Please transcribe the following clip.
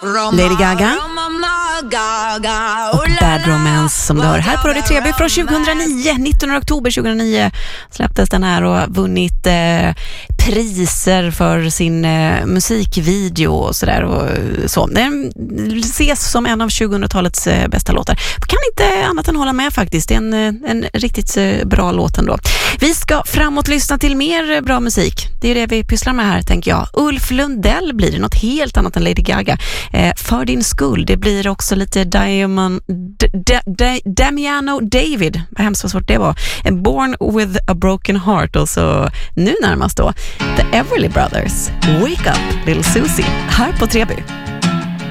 Lady Gaga och Bad Romance som du hör här på Radio Treby från 2009. 19 oktober 2009 släpptes den här och har vunnit priser för sin musikvideo och sådär och så. Den ses som en av 2000-talets bästa låtar. Jag kan inte annat än hålla med faktiskt. Det är en riktigt bra låt ändå. Vi ska framåt lyssna till mer bra musik. Det är det vi pysslar med här, tänker jag. Ulf Lundell blir det något helt annat än Lady Gaga. För din skull. Det blir också lite Damiano David. Vad hemskt vad svårt det var. Born with a broken heart. Och så nu närmast då The Everly Brothers. Wake up, little Susie. Här på Treby.